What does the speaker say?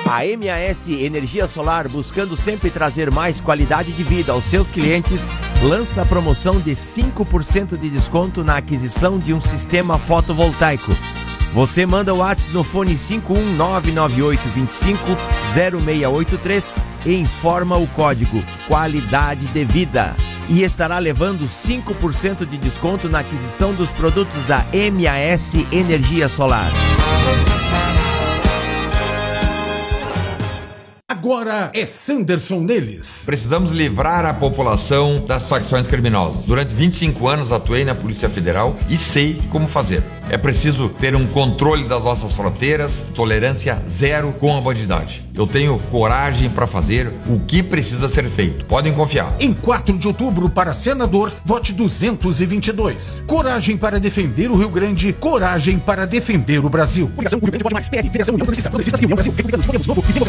A MAS Energia Solar, buscando sempre trazer mais qualidade de vida aos seus clientes, lança a promoção de 5% de desconto na aquisição de um sistema fotovoltaico. Você manda o WhatsApp no fone 51998250683 e informa o código Qualidade de Vida. E estará levando 5% de desconto na aquisição dos produtos da MAS Energia Solar. Agora é Sanderson neles. Precisamos livrar a população das facções criminosas. Durante 25 anos atuei na Polícia Federal e sei como fazer. É preciso ter um controle das nossas fronteiras, tolerância zero com a bandidagem. Eu tenho coragem para fazer o que precisa ser feito. Podem confiar. Em 4 de outubro, para senador, vote 222. Coragem para defender o Rio Grande, coragem para defender o Brasil. Coligação Rio Grande Pode Mais, PL, Federação União Progressista, União Brasil, Republicanos, Podemos, Novo e Democracia.